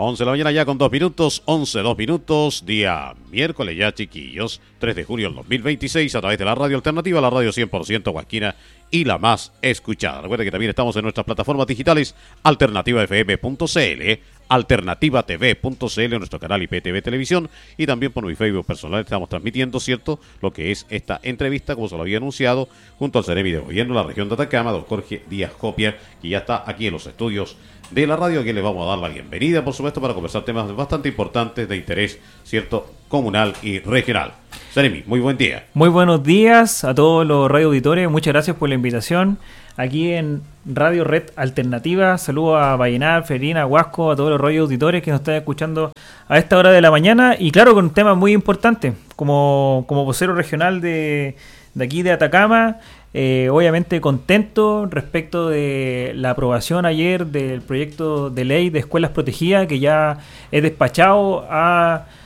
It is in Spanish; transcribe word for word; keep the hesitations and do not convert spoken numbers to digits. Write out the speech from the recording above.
once de la mañana ya con dos minutos, once, dos minutos, día miércoles ya, chiquillos, tres de julio del dos mil veintiséis, a través de la radio alternativa, la radio cien por ciento Huasquina y la más escuchada. Recuerden que también estamos en nuestras plataformas digitales, alternativa f m punto c l, alternativa t v punto c l, nuestro canal I P T V Televisión, y también por mi Facebook personal estamos transmitiendo, ¿cierto?, lo que es esta entrevista, como se lo había anunciado, junto al Seremi de Gobierno de la región de Atacama, don Jorge Díaz Copia, que ya está aquí en los estudios de la radio, a quien le vamos a dar la bienvenida, por supuesto, para conversar temas bastante importantes de interés, ¿cierto?, comunal y regional. Seremi, muy buen día. Muy buenos días a todos los radio auditores, muchas gracias por la invitación. Aquí en Radio Red Alternativa, saludo a Vallenar, Ferina, Huasco, a todos los radio auditores que nos están escuchando a esta hora de la mañana, y claro, con temas muy importantes, como, como vocero regional de, de aquí de Atacama. Eh, obviamente contento respecto de la aprobación ayer del proyecto de ley de escuelas protegidas, que ya es despachado a